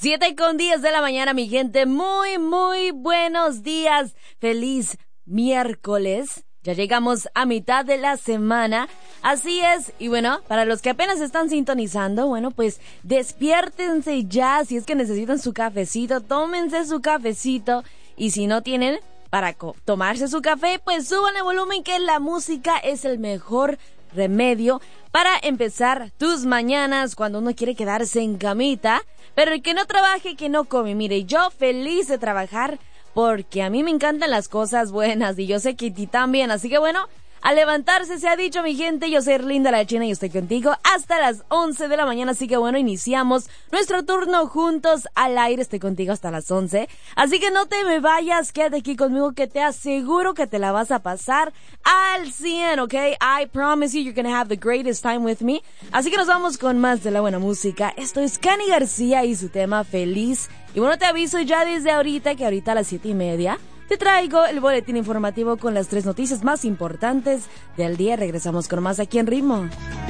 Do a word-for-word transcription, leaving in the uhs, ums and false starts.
Siete con diez de la mañana, mi gente. Muy, muy buenos días. Feliz miércoles. Ya llegamos a mitad de la semana. Así es. Y bueno, para los que apenas están sintonizando, bueno, pues despiértense ya. Si es que necesitan su cafecito, tómense su cafecito. Y si no tienen para co- tomarse su café, pues suban el volumen, que la música es el mejor remedio para empezar tus mañanas cuando uno quiere quedarse en camita. Pero el que no trabaje, que no come. Mire, yo feliz de trabajar porque a mí me encantan las cosas buenas y yo sé que a ti también. Así que bueno, a levantarse se ha dicho, mi gente. Yo soy Erlinda la China y estoy contigo hasta las once de la mañana. Así que bueno, iniciamos nuestro turno juntos al aire. Estoy contigo hasta las once. Así que no te me vayas, quédate aquí conmigo que te aseguro que te la vas a pasar al cien, ¿ok? I promise you you're gonna have the greatest time with me. Así que nos vamos con más de la buena música. Esto es Cani García y su tema Feliz. Y bueno, te aviso ya desde ahorita que ahorita a las siete y media te traigo el boletín informativo con las tres noticias más importantes del día. Regresamos con más aquí en Ritmo.